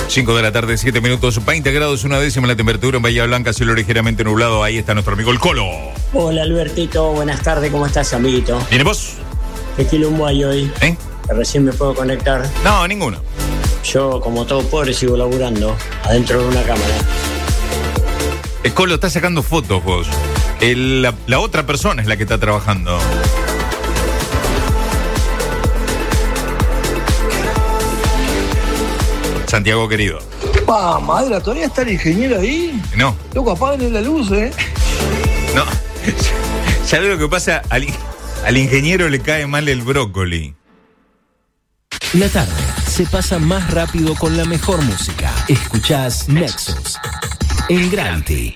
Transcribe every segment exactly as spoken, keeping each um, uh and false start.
cinco de la tarde, siete minutos, veinte grados, una décima la temperatura en Bahía Blanca, cielo ligeramente nublado. Ahí está nuestro amigo el Colo. Hola Albertito, buenas tardes, ¿cómo estás, amiguito? ¿Viene vos? ¿Qué quilombo hay hoy? ¿Eh? Que recién me puedo conectar. No, ninguno. Yo, como todo pobre, sigo laburando adentro de una cámara. El Colo está sacando fotos vos. El, la, la otra persona es la que está trabajando. Santiago querido. Pa, madre, ¿todavía está el ingeniero ahí? No. Loco, apaguen la luz, ¿eh? No. ¿Sabes lo que pasa? Al, al ingeniero le cae mal el brócoli. La tarde se pasa más rápido con la mejor música. Escuchás Nexus en Gravity.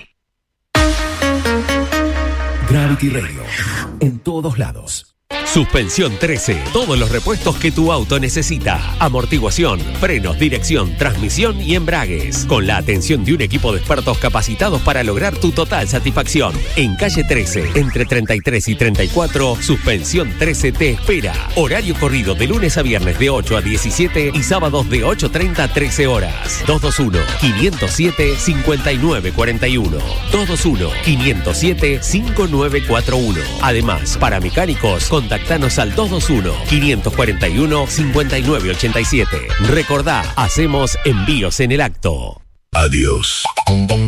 Gravity Radio. En todos lados. Suspensión trece. Todos los repuestos que tu auto necesita. Amortiguación, frenos, dirección, transmisión y embragues. Con la atención de un equipo de expertos capacitados para lograr tu total satisfacción. En calle trece, entre treinta y tres y treinta y cuatro, Suspensión trece te espera. Horario corrido de lunes a viernes de ocho a diecisiete y sábados de ocho treinta a trece horas. dos dos uno, cinco cero siete, cinco nueve cuatro uno. dos dos uno, cinco cero siete, cinco nueve cuatro uno. Además, para mecánicos, contactanos al dos dos uno, cinco cuatro uno, cinco nueve ocho siete. Recordá, hacemos envíos en el acto. Adiós.